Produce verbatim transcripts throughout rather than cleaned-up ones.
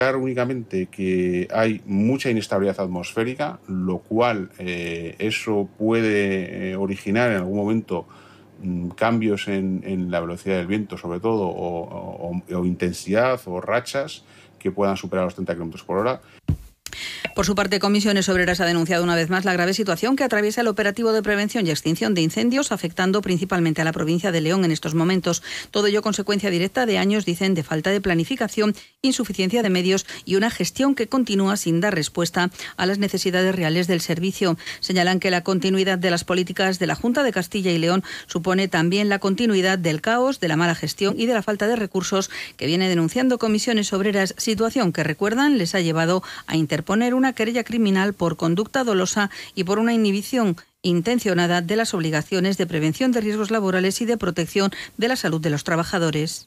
únicamente que hay mucha inestabilidad atmosférica, lo cual eh, eso puede eh, originar en algún momento mmm, cambios en, en la velocidad del viento, sobre todo, o, o, o intensidad o rachas que puedan superar los treinta kilómetros por hora. Por su parte, Comisiones Obreras ha denunciado una vez más la grave situación que atraviesa el operativo de prevención y extinción de incendios, afectando principalmente a la provincia de León en estos momentos. Todo ello consecuencia directa de años, dicen, de falta de planificación, insuficiencia de medios y una gestión que continúa sin dar respuesta a las necesidades reales del servicio. Señalan que la continuidad de las políticas de la Junta de Castilla y León supone también la continuidad del caos, de la mala gestión y de la falta de recursos que viene denunciando Comisiones Obreras, situación que, recuerdan, les ha llevado a interponer una querella criminal por conducta dolosa y por una inhibición intencionada de las obligaciones de prevención de riesgos laborales y de protección de la salud de los trabajadores.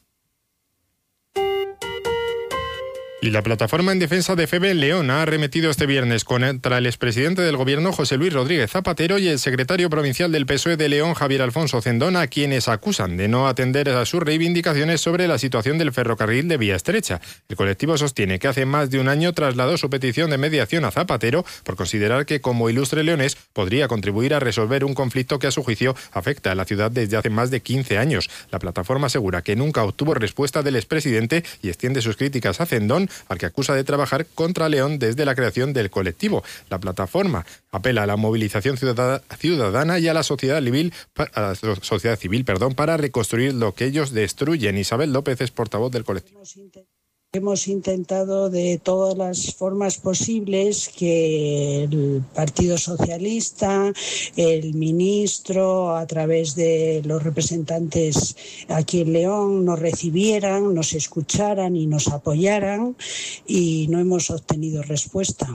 Y la plataforma en defensa de FEBE en León ha arremetido este viernes contra el expresidente del Gobierno, José Luis Rodríguez Zapatero, y el secretario provincial del P S O E de León, Javier Alfonso Cendón, a quienes acusan de no atender a sus reivindicaciones sobre la situación del ferrocarril de vía estrecha. El colectivo sostiene que hace más de un año trasladó su petición de mediación a Zapatero por considerar que, como ilustre leonés, podría contribuir a resolver un conflicto que, a su juicio, afecta a la ciudad desde hace más de quince años. La plataforma asegura que nunca obtuvo respuesta del expresidente y extiende sus críticas a Cendón, al que acusa de trabajar contra León desde la creación del colectivo. La plataforma apela a la movilización ciudadana y a la sociedad civil, a la sociedad civil perdón, para reconstruir lo que ellos destruyen. Isabel López es portavoz del colectivo. Hemos intentado de todas las formas posibles que el Partido Socialista, el ministro, a través de los representantes aquí en León, nos recibieran, nos escucharan y nos apoyaran, y no hemos obtenido respuesta.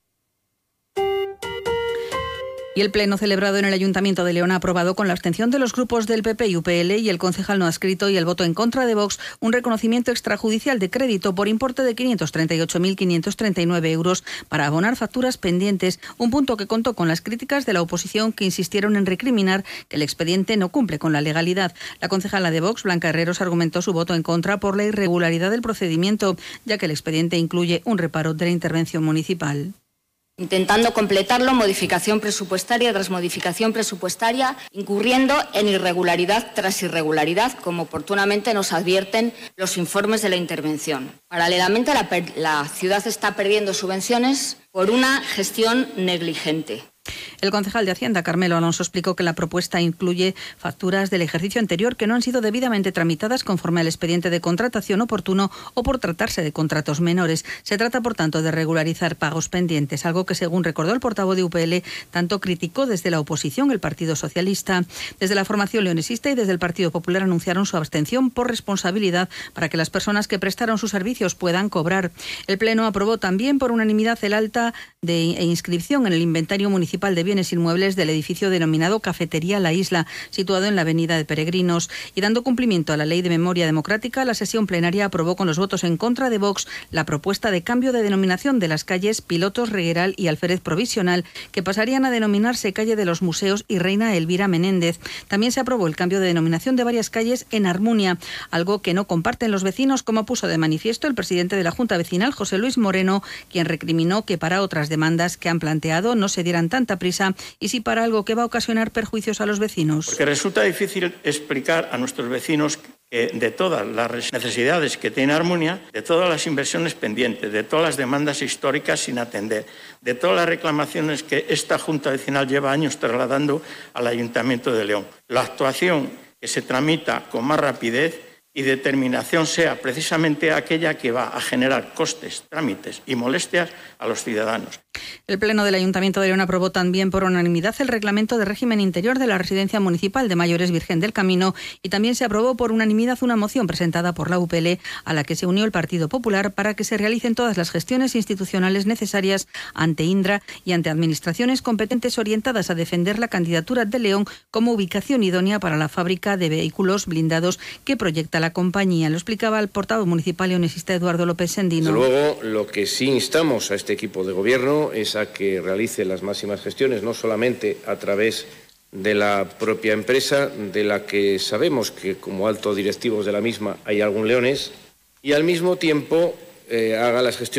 Y el pleno celebrado en el Ayuntamiento de León ha aprobado, con la abstención de los grupos del P P y U P L y el concejal no adscrito y el voto en contra de Vox, un reconocimiento extrajudicial de crédito por importe de quinientos treinta y ocho mil quinientos treinta y nueve euros para abonar facturas pendientes, un punto que contó con las críticas de la oposición, que insistieron en recriminar que el expediente no cumple con la legalidad. La concejala de Vox, Blanca Herreros, argumentó su voto en contra por la irregularidad del procedimiento, ya que el expediente incluye un reparo de la intervención municipal. Intentando completarlo modificación presupuestaria tras modificación presupuestaria, incurriendo en irregularidad tras irregularidad, como oportunamente nos advierten los informes de la intervención. Paralelamente, la, la ciudad está perdiendo subvenciones por una gestión negligente. El concejal de Hacienda, Carmelo Alonso, explicó que la propuesta incluye facturas del ejercicio anterior que no han sido debidamente tramitadas conforme al expediente de contratación oportuno o por tratarse de contratos menores. Se trata, por tanto, de regularizar pagos pendientes, algo que, según recordó el portavoz de U P L, tanto criticó desde la oposición el Partido Socialista. Desde la formación leonesista y desde el Partido Popular anunciaron su abstención por responsabilidad para que las personas que prestaron sus servicios puedan cobrar. El Pleno aprobó también por unanimidad el alta de inscripción en el inventario municipal de bienes inmuebles del edificio denominado Cafetería La Isla, situado en la Avenida de Peregrinos. Y dando cumplimiento a la Ley de Memoria Democrática, la sesión plenaria aprobó con los votos en contra de Vox la propuesta de cambio de denominación de las calles Pilotos, Regueral y Alférez Provisional, que pasarían a denominarse Calle de los Museos y Reina Elvira Menéndez. También se aprobó el cambio de denominación de varias calles en Armunia, algo que no comparten los vecinos, como puso de manifiesto el presidente de la Junta Vecinal, José Luis Moreno, quien recriminó que para otras demandas que han planteado no se dieran tanta prisa y sí para algo que va a ocasionar perjuicios a los vecinos. Porque resulta difícil explicar a nuestros vecinos que de todas las necesidades que tiene Armunia, de todas las inversiones pendientes, de todas las demandas históricas sin atender, de todas las reclamaciones que esta Junta Vecinal lleva años trasladando al Ayuntamiento de León, la actuación que se tramita con más rapidez y determinación sea precisamente aquella que va a generar costes, trámites y molestias a los ciudadanos. El Pleno del Ayuntamiento de León aprobó también por unanimidad el reglamento de régimen interior de la Residencia Municipal de Mayores Virgen del Camino, y también se aprobó por unanimidad una moción presentada por la U P L a la que se unió el Partido Popular para que se realicen todas las gestiones institucionales necesarias ante Indra y ante administraciones competentes orientadas a defender la candidatura de León como ubicación idónea para la fábrica de vehículos blindados que proyecta la compañía. Lo explicaba el portavoz municipal leonesista Eduardo López Sendino. Desde luego, lo que sí instamos a este equipo de gobierno es a que realice las máximas gestiones, no solamente a través de la propia empresa, de la que sabemos que como altos directivos de la misma hay algún leonés, y al mismo tiempo eh, haga las gestiones